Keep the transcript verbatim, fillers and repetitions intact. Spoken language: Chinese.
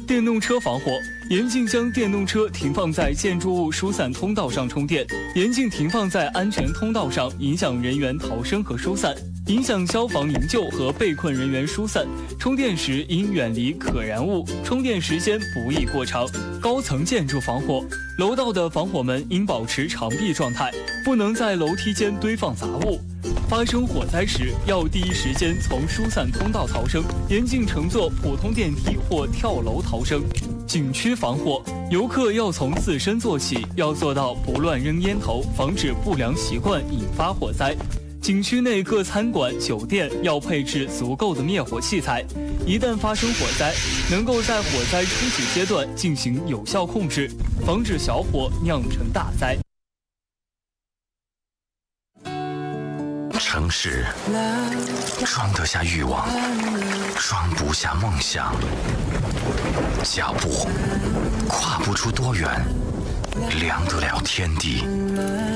电动车防火，严禁将电动车停放在建筑物疏散通道上充电，严禁停放在安全通道上，影响人员逃生和疏散，影响消防营救和被困人员疏散。充电时应远离可燃物，充电时间不宜过长。高层建筑防火，楼道的防火门应保持长闭状态，不能在楼梯间堆放杂物。发生火灾时，要第一时间从疏散通道逃生，严禁乘坐普通电梯或跳楼逃生。景区防火，游客要从自身做起，要做到不乱扔烟头，防止不良习惯引发火灾。景区内各餐馆、酒店要配置足够的灭火器材，一旦发生火灾，能够在火灾初级阶段进行有效控制，防止小火酿成大灾。 城市装得下欲望，装不下梦想，脚步跨不出多远，量得了天地。